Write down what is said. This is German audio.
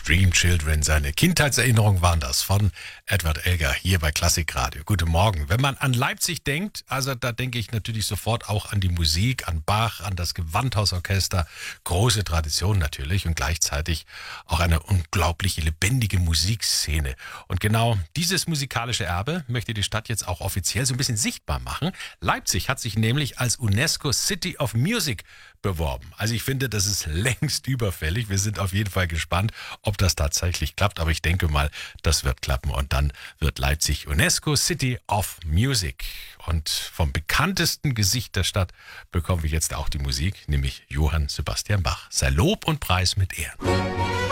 Dream Children, seine Kindheitserinnerungen waren das von Edward Elgar hier bei Klassikradio. Guten Morgen. Wenn man an Leipzig denkt, also da denke ich natürlich sofort auch an die Musik, an Bach, an das Gewandhausorchester. Große Tradition natürlich und gleichzeitig auch eine unglaubliche lebendige Musikszene. Und genau dieses musikalische Erbe möchte die Stadt jetzt auch offiziell so ein bisschen sichtbar machen. Leipzig hat sich nämlich als UNESCO City of Music beworben. Also ich finde, das ist längst überfällig. Wir sind auf jeden Fall gespannt, ob das tatsächlich klappt. Aber ich denke mal, das wird klappen. Und dann wird Leipzig UNESCO City of Music. Und vom bekanntesten Gesicht der Stadt bekommen wir jetzt auch die Musik, nämlich Johann Sebastian Bach. Sei Lob und Preis mit Ehren.